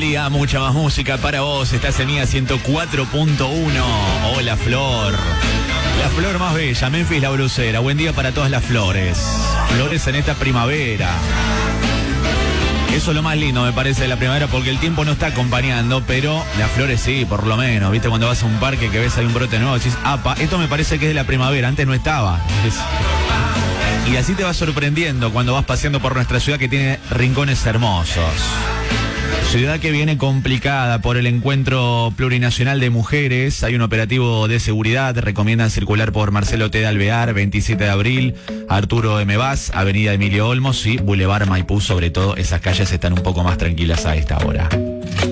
día, mucha más música para vos. Estás en Mía 104.1. Hola, Flor. La flor más bella, Memphis la Blusera. Buen día para todas las flores. Flores en esta primavera. Eso es lo más lindo, me parece, de la primavera, porque el tiempo no está acompañando, pero las flores sí, por lo menos. ¿Viste? Cuando vas a un parque que ves ahí un brote nuevo, decís, apa, esto me parece que es de la primavera, antes no estaba. Y así te vas sorprendiendo cuando vas paseando por nuestra ciudad, que tiene rincones hermosos. Ciudad que viene complicada por el encuentro plurinacional de mujeres. Hay un operativo de seguridad. Recomiendan circular por Marcelo T. de Alvear, 27 de abril, Arturo M. Vaz, Avenida Emilio Olmos y Boulevard Maipú. Sobre todo, esas calles están un poco más tranquilas a esta hora.